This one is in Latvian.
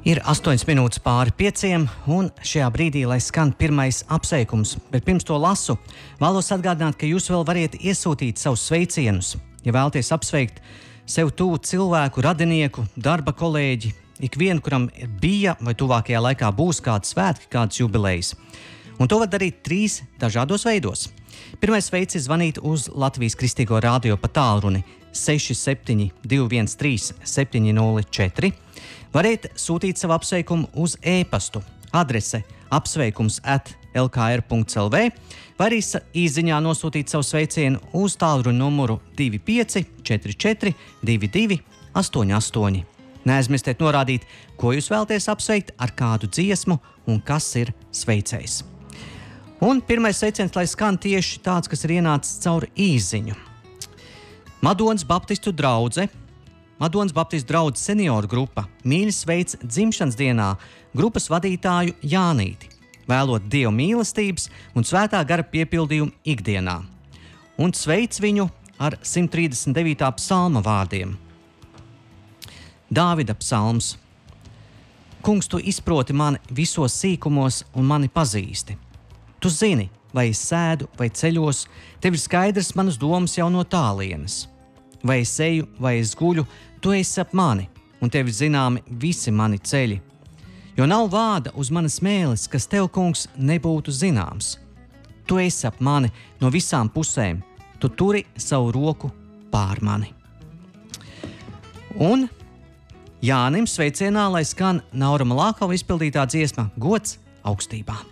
Ir 8 minūtes pāri 5, un šajā brīdī, lai skan pirmais apsveikums, bet pirms to lasu, vēlos atgādināt, ka jūs vēl variet iesūtīt savus sveicienus. Ja vēlaties apsveikt sev tuvu cilvēku, radinieku, darba kolēģi, ikvienu, kuram bija vai tuvākajā laikā būs kāds svētki, kāds jubilejas. Un to var darīt 3 dažādos veidos. Pirmais veids ir zvanīt uz Latvijas Kristīgo radio pa tālruni 67 213 704. Variet sūtīt savu apsveikumu uz e-pastu, adrese apsveikums@lkr.lv, vai arī īsziņā nosūtīt savu sveicienu uz tālruni numuru 25 44 22 88. Neaizmirstiet norādīt, ko jūs vēlaties apsveikt, ar kādu dziesmu un kas ir sveicējs. Un pirmais sveiciens, lai skan tieši tāds, kas ir ienācis caur īsziņu. Madonas Baptistu draudze senioru grupa mīļi sveic dzimšanas dienā grupas vadītāju Jānīti, vēlot Dieva mīlestības un svētā gara piepildījumu ikdienā. Un sveic viņu ar 139. psalma vārdiem. Dāvida psalms. Kungs, tu izproti mani visos sīkumos un mani pazīsti. Tu zini, vai es sēdu vai ceļos, tev ir skaidrs manas domas jau no tālienes. Vai es eju, vai es guļu, tu esi ap mani, un tev ir zināmi visi mani ceļi. Jo nav vārda uz manas mēles, kas tev, kungs, nebūtu zināms. Tu esi ap mani no visām pusēm, tu turi savu roku pār mani. Un Jānim sveicienā, lai skan Naura Malākova izpildītā dziesma Gods augstībā.